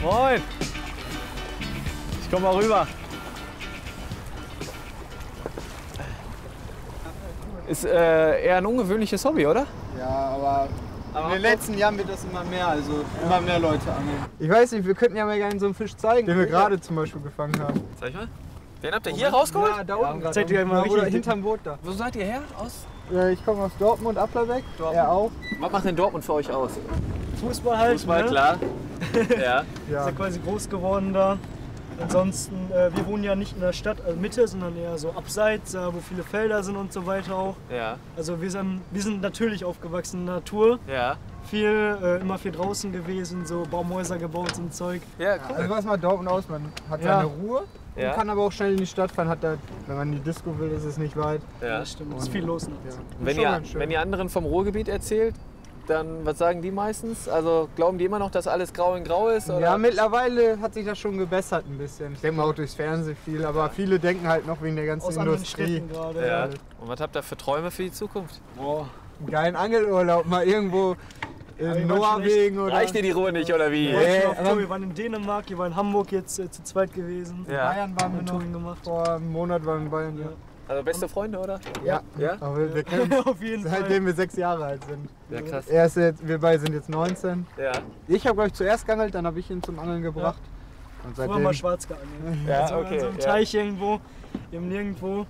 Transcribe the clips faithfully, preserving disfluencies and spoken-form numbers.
Moin. Ich komm mal rüber. Ist äh, eher ein ungewöhnliches Hobby, oder? Ja, aber, aber in den letzten Jahren wird das immer mehr, also ja. immer mehr Leute angeln. Ich weiß nicht, wir könnten ja mal gerne so einen Fisch zeigen, den wir gerade zum Beispiel gefangen haben. Zeig mal. Den habt ihr hier rausgeholt? Ja, da unten. Ja, seid ihr mal oder hinterm Boot da. Wo seid ihr her? Aus? Ja, ich komme aus Dortmund, Applerbeck. Dortmund. Er auch. Was macht denn Dortmund für euch aus? Fußball halt. Fußball, ne? klar. Ja. Wir sind quasi groß geworden da. Ansonsten, äh, wir wohnen ja nicht in der Stadtmitte, sondern eher so abseits, äh, wo viele Felder sind und so weiter auch. Ja. Also wir sind, wir sind natürlich aufgewachsen in der Natur. Ja. Viel, äh, immer viel draußen gewesen, so Baumhäuser gebaut und Zeug. Ja, cool. Also was macht Dortmund aus? Man hat Ja. seine Ruhe und Ja. kann aber auch schnell in die Stadt fahren. Hat da, wenn man in die Disco will, ist es nicht weit. Ja. Das stimmt, es ist viel los. Ja. Wenn Schon ihr, ganz schön. wenn ihr anderen vom Ruhrgebiet erzählt, dann was sagen die meistens? Also glauben die immer noch, dass alles grau in grau ist? Oder? Ja, mittlerweile hat sich das schon gebessert ein bisschen. Ich denke mal auch durchs Fernsehen viel, aber viele denken halt noch wegen der ganzen Aus anderen Industrie. Städten gerade. Ja. Ja. Und was habt ihr für Träume für die Zukunft? Boah. Einen geilen Angelurlaub, mal irgendwo Aber in wir waren schon Norwegen oder Reicht dir die Ruhe nicht, oder wie? Wir waren, Nee, schon auf aber- Tour. Wir waren in Dänemark, wir waren in Hamburg jetzt äh, zu zweit gewesen. Ja. Bayern waren wir Haben noch. Touren gemacht. Vor einem Monat waren wir in Bayern. Ja. Also beste Freunde, oder? Ja. Ja? Aber wir, wir kennen Auf jeden uns, Fall. seitdem wir sechs Jahre alt sind. Ja, krass. Er ist jetzt, wir beide sind jetzt neunzehn. Ja. Ich habe, glaube ich, zuerst geangelt, dann habe ich ihn zum Angeln gebracht. Und Früher seitdem mal schwarz geangelt. Ja, so okay, in so einem ja. Teich irgendwo, im Nirgendwo.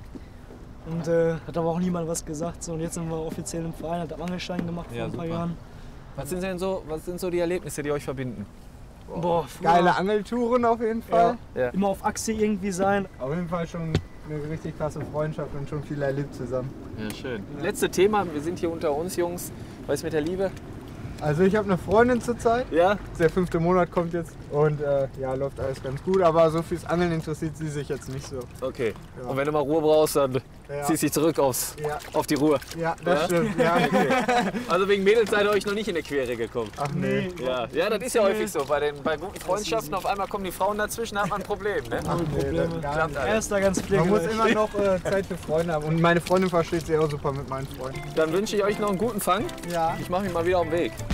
Und äh, hat aber auch niemand was gesagt. So, und jetzt sind wir offiziell im Verein, hat einen Angelschein gemacht vor Ja, ein paar super. Jahren. Was sind denn so, was sind so die Erlebnisse, die euch verbinden? Boah, früher geile Angeltouren auf jeden Fall. Ja. immer auf Achse irgendwie sein. Auf jeden Fall schon eine richtig krasse Freundschaft und schon viel erlebt zusammen. Ja, schön. Letzte Thema, wir sind hier unter uns, Jungs. Was ist mit der Liebe? Also ich habe eine Freundin zurzeit. Ja? Der fünfte Monat kommt jetzt und äh, ja, läuft alles ganz gut, aber so fürs Angeln interessiert sie sich jetzt nicht so. Okay. Ja. Und wenn du mal Ruhe brauchst, dann Ja. ziehst dich zurück aufs, Ja, auf die Ruhe. ja das Ja? stimmt. Ja. Also wegen Mädels seid ihr euch noch nicht in die Quere gekommen. Ach nee. Ja, ja, das ist ja häufig so. Bei, den, bei guten Freundschaften auf einmal kommen die Frauen dazwischen, da hat man ein Problem. Ne? Ach nee, Probleme. das gar Klappt nicht. Er ist da ganz Man pflegeleicht. muss immer noch äh, Zeit für Freunde haben und meine Freundin versteht sich auch super mit meinen Freunden. Dann wünsche ich euch noch einen guten Fang. Ja. Ich mache mich mal wieder auf den Weg.